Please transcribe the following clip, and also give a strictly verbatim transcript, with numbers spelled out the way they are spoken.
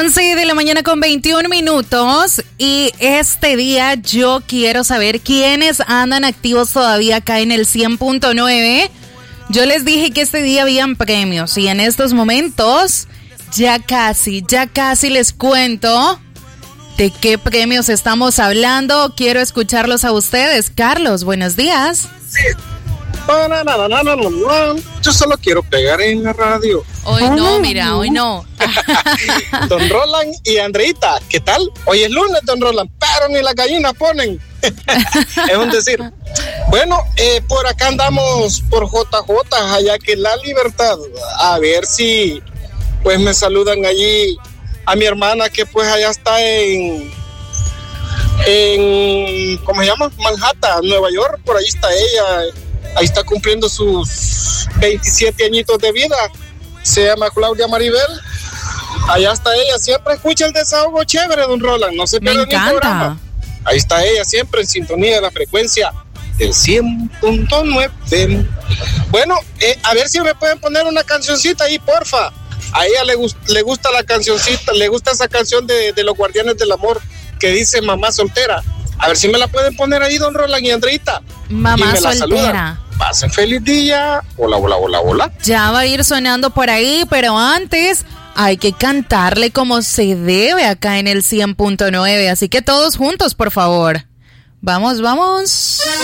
once de la mañana con veintiún minutos y este día yo quiero saber quiénes andan activos todavía acá en el cien punto nueve. Yo les dije que este día habían premios y en estos momentos ya casi, ya casi les cuento de qué premios estamos hablando. Quiero escucharlos a ustedes. Carlos, buenos días. Yo solo quiero pegar en la radio. Hoy no, mira, hoy no. Don Roland y Andreita, ¿qué tal? Hoy es lunes, don Roland, pero ni las gallinas ponen. Es un decir. Bueno, eh, por acá andamos por J J, allá que La Libertad. A ver si pues me saludan allí a mi hermana que pues allá está en... en ¿cómo se llama? Manhattan, Nueva York, por ahí está ella. Ahí está cumpliendo sus veintisiete añitos de vida. Se llama Claudia Maribel. Allá está ella. Siempre escucha el desahogo chévere, don Roland. No se pierde ni un programa. Ahí está ella, siempre en sintonía de la frecuencia del cien punto nueve. Bueno, eh, a ver si me pueden poner una cancioncita ahí, porfa. A ella le, gust- le gusta la cancioncita, le gusta esa canción de, de los Guardianes del Amor que dice Mamá Soltera. A ver si me la pueden poner ahí, don Roland y Andreita. Mamá Soltera. Pasen feliz día. Hola, hola, hola, hola. Ya va a ir sonando por ahí, pero antes hay que cantarle como se debe acá en el cien punto nueve. Así que todos juntos, por favor. Vamos, vamos.